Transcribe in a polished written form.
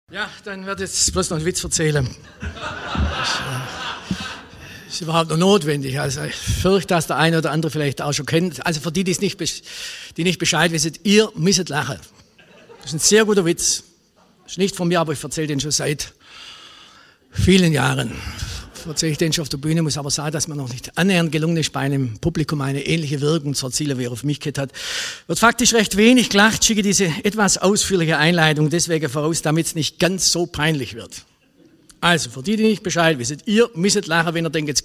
Ja, dann werde ich jetzt bloß noch einen Witz erzählen. Ist überhaupt noch notwendig. Also ich fürchte, dass der eine oder andere vielleicht auch schon kennt. Also für die, die nicht Bescheid wissen, ihr müsst lachen. Das ist ein sehr guter Witz. Das ist nicht von mir, aber ich erzähle den schon seit vielen Jahren. Erzähle ich den schon auf der Bühne, muss aber sagen, dass mir noch nicht annähernd gelungen ist, bei einem Publikum eine ähnliche Wirkung zu erzielen, wie er auf mich gehabt hat. Wird faktisch recht wenig gelacht, schicke diese etwas ausführliche Einleitung deswegen voraus, damit es nicht ganz so peinlich wird. Also, für die nicht Bescheid wissen, ihr müsst lachen, wenn ihr denkt, jetzt